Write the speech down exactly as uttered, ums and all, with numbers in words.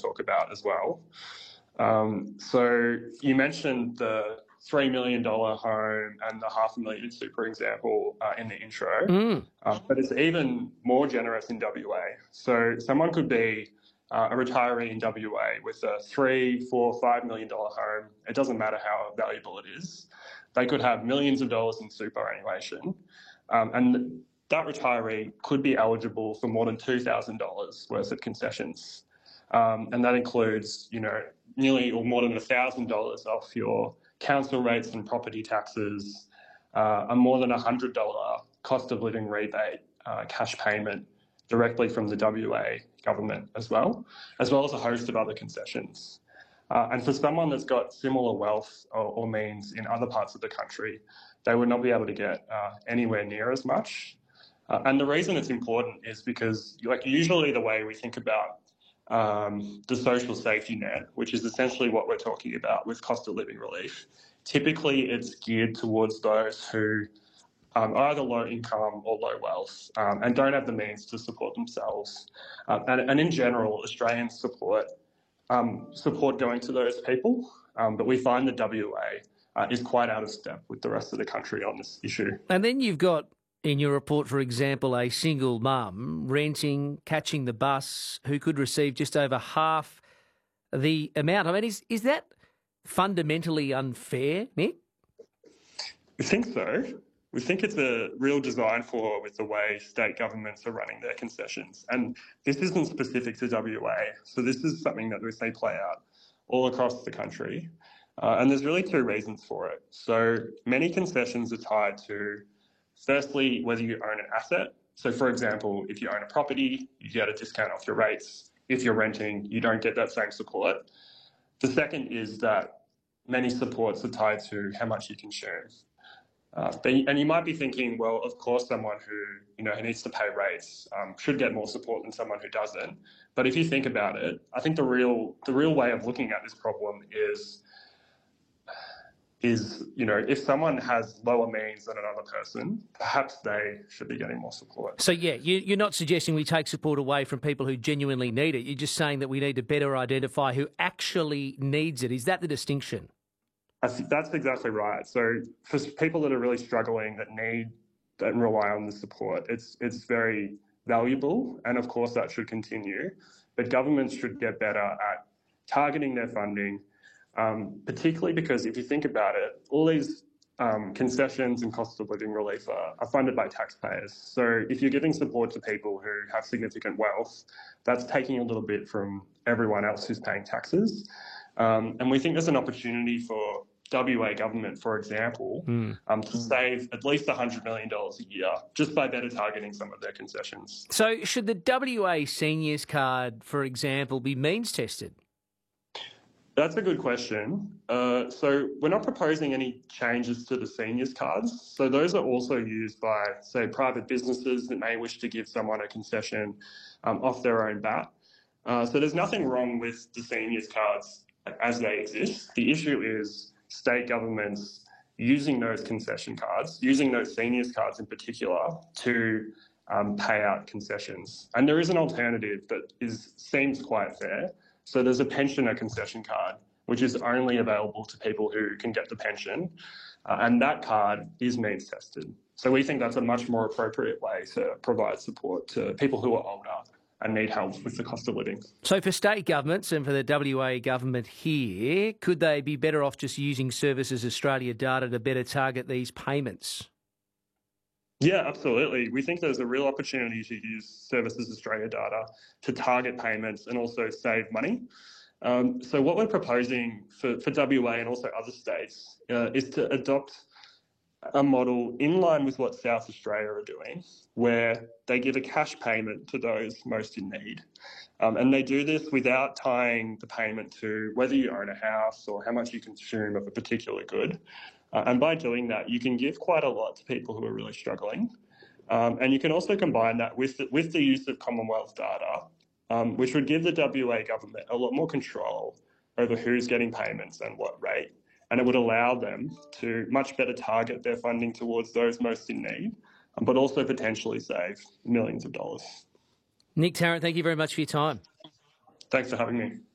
talk about as well. Um, so you mentioned the three million dollars home and the half a million super example uh, in the intro, Mm. uh, but it's even more generous in W A. So someone could be uh, a retiree in W A with a three, four, five million dollar home. It doesn't matter how valuable it is. They could have millions of dollars in superannuation, um, and that retiree could be eligible for more than two thousand dollars worth of concessions. Um, and that includes, you know, nearly or more than one thousand dollars off your council rates and property taxes, uh, a more than one hundred dollars cost of living rebate uh, cash payment directly from the W A government as well, as well as a host of other concessions. Uh, and for someone that's got similar wealth or, or means in other parts of the country, they would not be able to get uh, anywhere near as much. Uh, and the reason it's important is because, like, usually the way we think about um, the social safety net, which is essentially what we're talking about with cost of living relief, typically it's geared towards those who um, are either low income or low wealth um, and don't have the means to support themselves. Um, and, and in general, Australians support um, support going to those people, um, but we find the W A uh, is quite out of step with the rest of the country on this issue. And then you've got, in your report, for example, a single mum renting, catching the bus, who could receive just over half the amount. I mean, is is that fundamentally unfair, Nick? We think so. We think it's a real design flaw with the way state governments are running their concessions. And this isn't specific to W A. So this is something that we see play out all across the country. Uh, and there's really two reasons for it. So many concessions are tied to, firstly, whether you own an asset. So, for example, if you own a property, you get a discount off your rates. If you're renting, you don't get that same support. The second is that many supports are tied to how much you consume. Uh, and you might be thinking, well, of course, someone who, you know, who needs to pay rates um, should get more support than someone who doesn't. But if you think about it, I think the real the real way of looking at this problem is, is you know, if someone has lower means than another person, perhaps they should be getting more support. So, yeah, you, you're not suggesting we take support away from people who genuinely need it. You're just saying that we need to better identify who actually needs it. Is that the distinction? I think that's exactly right. So for people that are really struggling, that need, that rely on the support, it's it's very valuable, and of course that should continue. But governments should get better at targeting their funding, um, particularly because if you think about it, all these um, concessions and cost of living relief are, are funded by taxpayers. So if you're giving support to people who have significant wealth, that's taking a little bit from everyone else who's paying taxes. Um, and we think there's an opportunity for W A government, for example, mm. um, to save at least one hundred million dollars a year just by better targeting some of their concessions. So should the W A seniors card, for example, be means tested? That's a good question. Uh, so we're not proposing any changes to the seniors cards. So those are also used by, say, private businesses that may wish to give someone a concession um, off their own bat. Uh, so there's nothing wrong with the seniors cards as they exist. The issue is state governments using those concession cards, using those seniors cards in particular, to um, pay out concessions. And there is an alternative that is seems quite fair. So there's a pensioner concession card, which is only available to people who can get the pension, uh, and that card is means tested. So we think that's a much more appropriate way to provide support to people who are older and need help with the cost of living. So for state governments and for the W A government here, could they be better off just using Services Australia data to better target these payments? Yeah, absolutely. We think there's a real opportunity to use Services Australia data to target payments and also save money. Um, so what we're proposing for, for W A and also other states uh, is to adopt a model in line with what South Australia are doing, where they give a cash payment to those most in need. Um, and they do this without tying the payment to whether you own a house or how much you consume of a particular good. Uh, and by doing that, you can give quite a lot to people who are really struggling. Um, and you can also combine that with the, with the use of Commonwealth data, um, which would give the W A government a lot more control over who's getting payments and what rate. And it would allow them to much better target their funding towards those most in need, but also potentially save millions of dollars. Nick Tarrant, thank you very much for your time. Thanks for having me.